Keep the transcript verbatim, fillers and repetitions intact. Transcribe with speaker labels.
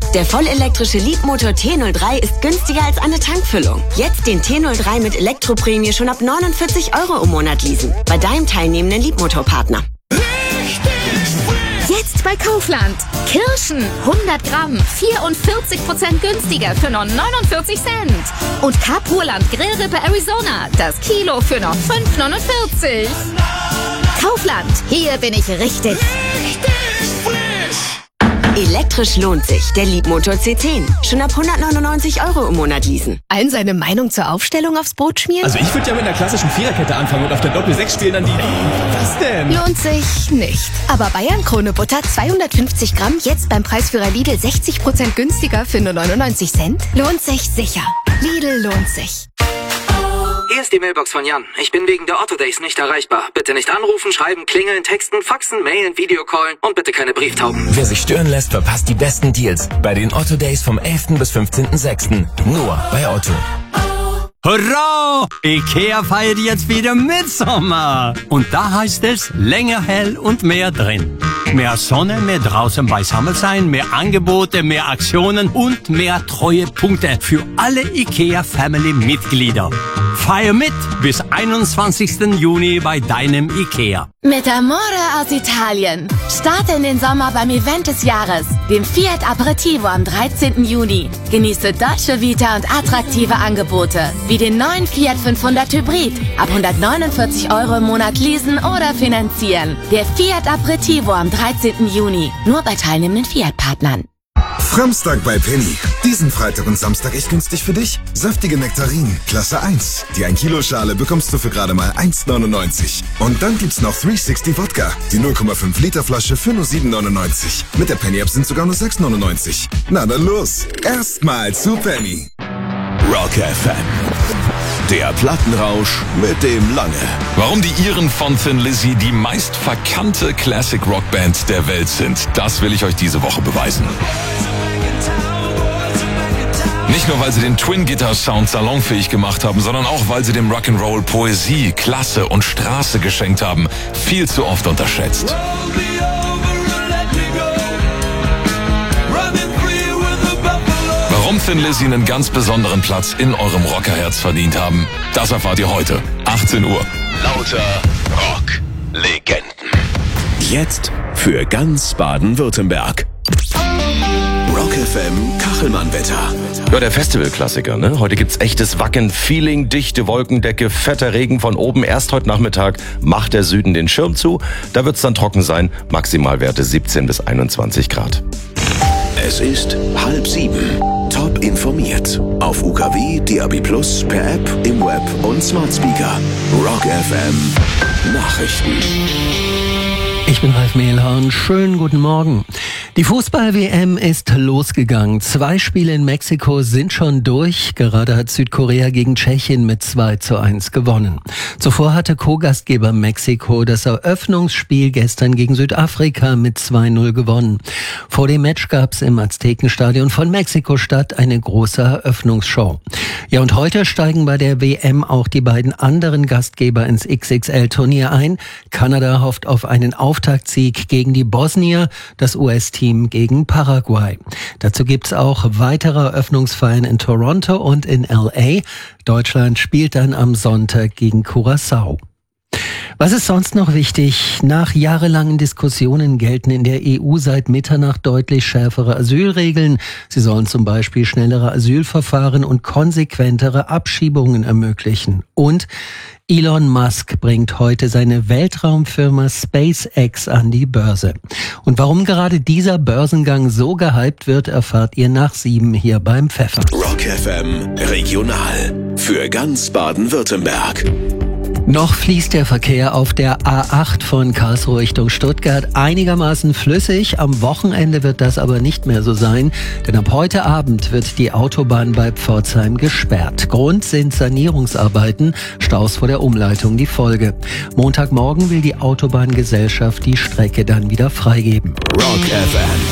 Speaker 1: Der vollelektrische Leapmotor T null drei ist günstiger als eine Tankfüllung. Jetzt den T null drei mit Elektroprämie schon ab neunundvierzig Euro im Monat leasen. Bei deinem teilnehmenden Leapmotor-Partner.
Speaker 2: Jetzt bei Kaufland. Kirschen hundert Gramm, vierundvierzig Prozent günstiger für nur neunundvierzig Cent. Und Kapurland Grillrippe Arizona, das Kilo für noch fünf neunundvierzig. Kaufland, hier bin ich richtig.
Speaker 1: Elektrisch lohnt sich. Der Leapmotor C zehn. Schon ab hundertneunundneunzig Euro im Monat leasen.
Speaker 2: Allen seine Meinung zur Aufstellung aufs Brot schmieren?
Speaker 3: Also ich würde ja mit einer klassischen Viererkette anfangen und auf der Doppel sechs spielen dann die... Was denn?
Speaker 2: Lohnt sich nicht. Aber Bayern Krone Butter zweihundertfünfzig Gramm jetzt beim Preisführer Lidl sechzig Prozent günstiger für nur neunundneunzig Cent? Lohnt sich sicher. Lidl lohnt sich.
Speaker 4: Hier ist die Mailbox von Jan. Ich bin wegen der Otto Days nicht erreichbar. Bitte nicht anrufen, schreiben, klingeln, texten, faxen, mailen, Videocallen und bitte keine Brieftauben.
Speaker 5: Wer sich stören lässt, verpasst die besten Deals bei den Otto Days vom elften bis fünfzehnten sechsten Nur bei Otto.
Speaker 6: Hurra! Ikea feiert jetzt wieder Mitsommer. Und da heißt es länger hell und mehr drin. Mehr Sonne, mehr draußen beisammen sein, mehr Angebote, mehr Aktionen und mehr Treuepunkte für alle Ikea Family Mitglieder. Feier mit bis einundzwanzigsten Juni bei deinem Ikea.
Speaker 2: Mit Amore aus Italien. Starte in den Sommer beim Event des Jahres, dem Fiat Aperitivo am dreizehnten Juni. Genieße Dolce Vita und attraktive Angebote, wie den neuen Fiat fünfhundert Hybrid. Ab hundertneunundvierzig Euro im Monat leasen oder finanzieren. Der Fiat Aperitivo am dreizehnten Juni. Nur bei teilnehmenden Fiat-Partnern.
Speaker 7: Framstag bei Penny. Diesen Freitag und Samstag echt günstig für dich. Saftige Nektarinen, Klasse eins. Die ein Kilo Schale bekommst du für gerade mal eins neunundneunzig. Und dann gibt's noch dreihundertsechzig Wodka. Die null Komma fünf Liter Flasche für nur sieben neunundneunzig. Mit der Penny App sind sogar nur sechs neunundneunzig. Na dann los. Erstmal zu Penny.
Speaker 8: Rock F M. Der Plattenrausch mit dem Lange. Warum die Iren von Thin Lizzy die meist verkannte Classic Rock Band der Welt sind, das will ich euch diese Woche beweisen. Nicht nur, weil sie den Twin-Guitar-Sound salonfähig gemacht haben, sondern auch, weil sie dem Rock'n'Roll Poesie, Klasse und Straße geschenkt haben. Viel zu oft unterschätzt. Warum Thin Lizzy einen ganz besonderen Platz in eurem Rockerherz verdient haben, das erfahrt ihr heute. achtzehn Uhr. Lauter Rock-Legenden. Jetzt für ganz Baden-Württemberg. Rock F M Kachelmann-Wetter.
Speaker 9: Ja, der Festivalklassiker, ne? Heute gibt's echtes Wacken-Feeling, dichte Wolkendecke, fetter Regen von oben. Erst heute Nachmittag macht der Süden den Schirm zu. Da wird's dann trocken sein. Maximalwerte siebzehn bis einundzwanzig Grad.
Speaker 8: Es ist halb sieben. Top informiert. Auf U K W, D A B Plus, per App, im Web und Smart Speaker. Rock F M Nachrichten.
Speaker 10: Ich bin Ralf Mehlhorn. Schönen guten Morgen. Die Fußball-W M ist losgegangen. Zwei Spiele in Mexiko sind schon durch. Gerade hat Südkorea gegen Tschechien mit zwei zu eins gewonnen. Zuvor hatte Co-Gastgeber Mexiko das Eröffnungsspiel gestern gegen Südafrika mit zwei null gewonnen. Vor dem Match gab es im Aztekenstadion von Mexiko-Stadt eine große Eröffnungsshow. Ja, und heute steigen bei der W M auch die beiden anderen Gastgeber ins X X L-Turnier ein. Kanada hofft auf einen Auftaktsieg gegen die Bosnier, das U S-Team gegen Paraguay. Dazu gibt's auch weitere Eröffnungsfeiern in Toronto und in L A. Deutschland spielt dann am Sonntag gegen Curaçao. Was ist sonst noch wichtig? Nach jahrelangen Diskussionen gelten in der E U seit Mitternacht deutlich schärfere Asylregeln. Sie sollen zum Beispiel schnellere Asylverfahren und konsequentere Abschiebungen ermöglichen. Und Elon Musk bringt heute seine Weltraumfirma SpaceX an die Börse. Und warum gerade dieser Börsengang so gehypt wird, erfahrt ihr nach sieben hier beim Pfeffer.
Speaker 8: Rock F M Regional für ganz Baden-Württemberg.
Speaker 10: Noch fließt der Verkehr auf der A acht von Karlsruhe Richtung Stuttgart einigermaßen flüssig. Am Wochenende wird das aber nicht mehr so sein, denn ab heute Abend wird die Autobahn bei Pforzheim gesperrt. Grund sind Sanierungsarbeiten, Staus vor der Umleitung die Folge. Montagmorgen will die Autobahngesellschaft die Strecke dann wieder freigeben.
Speaker 8: Rock F M